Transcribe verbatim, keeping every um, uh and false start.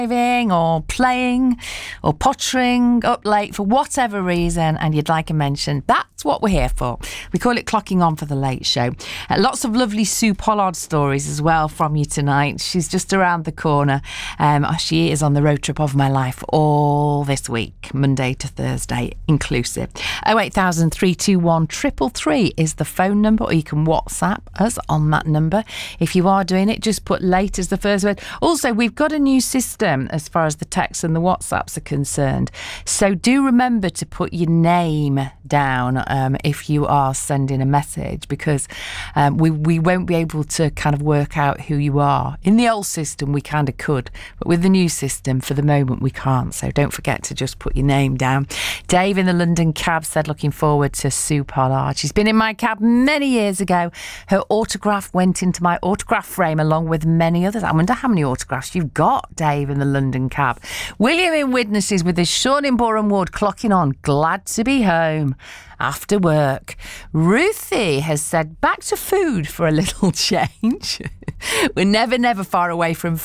driving or playing or pottering up late for whatever reason and you'd like a mention, that's what we're here for. We call it Clocking On for the Late Show. Uh, lots of lovely Sue Pollard stories as well from you tonight. She's just around the corner. Um, she is on the road trip of my life all this week, Monday to Thursday inclusive. oh eight thousand, three two one, three three three is the phone number, or you can WhatsApp us on that number. If you are doing it, just put late as the first word. Also, we've got a new system as far as the texts and the WhatsApps are concerned. So do remember to put your name down um, if you are sending a message, because um, we, we won't be able to kind of work out who you are. In the old system, we kind of could, but with the new system, for the moment, we can't. So don't forget to just put your name down. Dave in the London cab said, looking forward to Sue Pollard. She's been in my cab many years ago. Her autograph went into my autograph frame along with many others. I wonder how many autographs you've got, Dave in the London cab. William in Witnesses with his Sean in Boreham Wood clocking on. Glad to be home after work. Ruthie has said, back to food for a little change. We're never, never far away from